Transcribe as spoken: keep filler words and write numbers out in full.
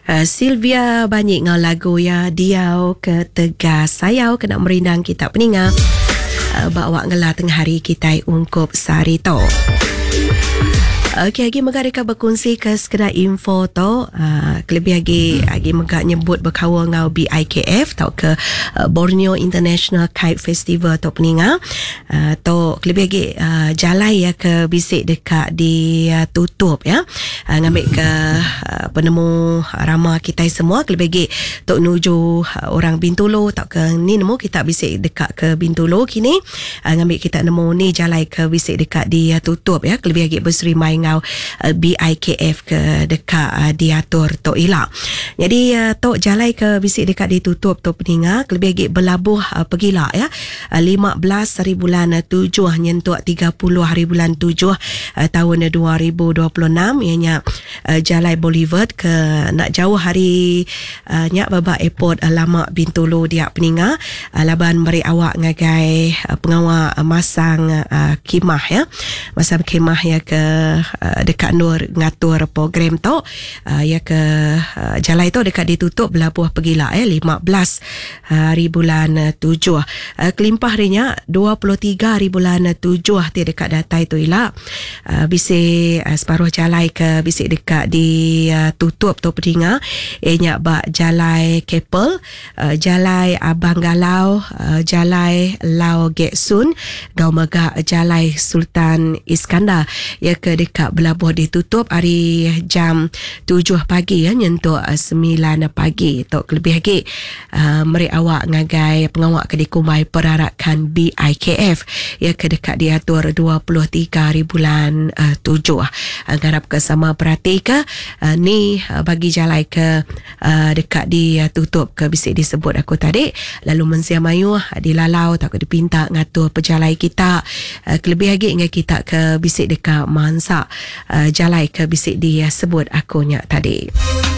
Uh, Sylvia banyak ngau lagu ya diau ke tegas sayau kena merindang kita peninga uh, bawa ngela tengah hari kita ungkup sarito. Okey, lagi mereka berkongsi ke sekedar info tu uh, lebih lagi lagi mereka nyebut berkawa ngau B I K F tau ke uh, Borneo International Kite Festival tu peninga uh, tu lebih lagi uh, jalan ya ke bisik dekat di uh, tutup ya uh, ngambil ke uh, penemu ramah kita semua lebih lagi tu nuju uh, orang Bintulu tau ke ni nemu kita bisik dekat ke Bintulu kini uh, ngambil kita nemu ni jalan ke bisik dekat di uh, tutup ya lebih lagi berserimai ngau uh, B I K F ke dekat uh, diatur Tok Ila. Jadi uh, Tok jalan ke bisik dekat ditutup Tok Peninga lebih lagi berlabuh uh, pergila ya uh, lima belas hari bulan uh, tujuh nyentuak tiga puluh hari bulan tujuh uh, tahun dua ribu dua puluh enam ianya uh, jalan Boulevard ke nak jauh hari uh, nyak babak airport uh, lama Bintulu dia Peninga uh, laban beri awak ngagai uh, pengawal uh, masang uh, khemah ya masang khemah ya ke Uh, dekat nur ngatur program tu uh, ya ke uh, jalan itu dekat ditutup belabuh pergila eh lima belas hari bulan uh, tujuh uh, kelimpah harinya dua puluh tiga hari bulan uh, tujuh ti dekat data itu ila uh, bisik uh, separuh jalan ke bisik dekat di uh, tutup tu Peninga ianya bak jalan Keppel uh, jalan Abang Galau uh, jalan Lau Geksun Gau Megak jalan Sultan Iskandar ya ke dekat belabuh ditutup hari jam tujuh pagi ya nyentuh uh, sembilan pagi tok lebih lagi uh, meri awak ngagai pengawak ke dikumai perarakan B I K F ya ke dekat diatur dua puluh tiga hari bulan uh, tujuh uh, garap ke sama perhati ke uh, ni uh, bagi jalan ke uh, dekat di uh, tutup ke bisik disebut aku tadi lalu mensiam mayu uh, dilalau tak ke dipinta ngatur perjalanan kita uh, lebih lagi dengan kita ke bisik dekat Mansa Uh, jalai ke bisik dia sebut akunya tadi.